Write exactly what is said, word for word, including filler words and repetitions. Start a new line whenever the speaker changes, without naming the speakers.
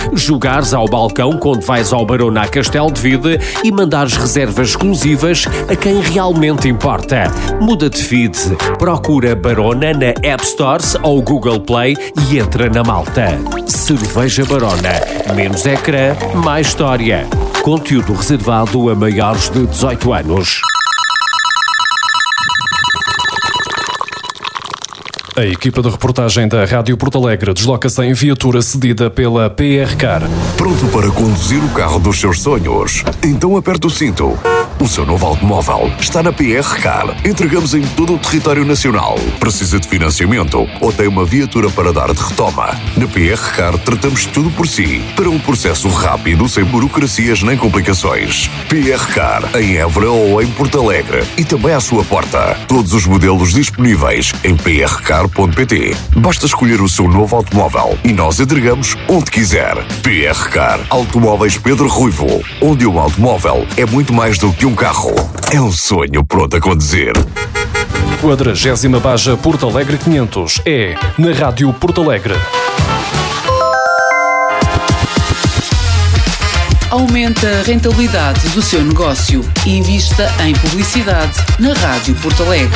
jogares ao balcão quando vais ao Barona a Castelo de Vide e mandares reservas exclusivas a quem realmente importa. Muda de feed, procura Barona na App Stores ou Google Play e entra na malta. Cerveja Barona. Menos ecrã, mais história. Conteúdo reservado a maiores de dezoito anos.
A equipa de reportagem da Rádio Porto Alegre desloca-se em viatura cedida pela P R Car.
Pronto para conduzir o carro dos seus sonhos? Então aperte o cinto. O seu novo automóvel está na P R Car. Entregamos em todo o território nacional. Precisa de financiamento ou tem uma viatura para dar de retoma? Na P R Car tratamos tudo por si, para um processo rápido, sem burocracias nem complicações. P R Car, em Évora ou em Porto Alegre. E também à sua porta. Todos os modelos disponíveis em p r car ponto p t. Basta escolher o seu novo automóvel e nós entregamos onde quiser. P R Car Automóveis Pedro Ruivo, onde um automóvel é muito mais do que um carro. É um sonho pronto a conduzir.
quadragésima Baja Porto Alegre quinhentos é na Rádio Porto Alegre.
Aumente a rentabilidade do seu negócio e invista em publicidade na Rádio Porto Alegre.